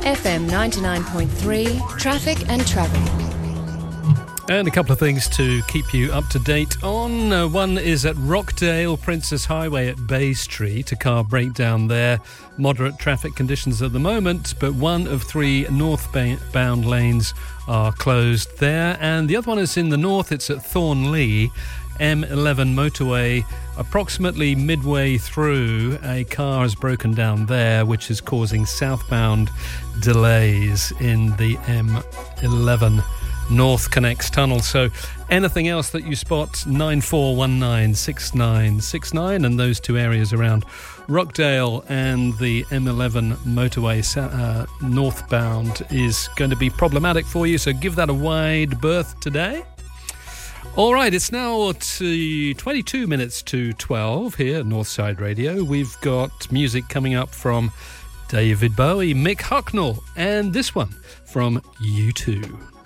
FM 99.3, traffic and travel. And a couple of things to keep you up to date on. One is at Rockdale, Princess Highway at Bay Street. A car breakdown there. Moderate traffic conditions at the moment, but one of three northbound lanes are closed there. And the other one is in the north. It's at Thornlea, M11 motorway. Approximately midway through, a car has broken down there, which is causing southbound delays in the M11 North Connects Tunnel. So anything else that you spot, 94196969, and those two areas around Rockdale and the M11 motorway northbound is going to be problematic for you, so give that a wide berth today. All right, it's now 22 minutes to 12 here at Northside Radio. We've got music coming up from David Bowie, Mick Hucknall, and this one from U2.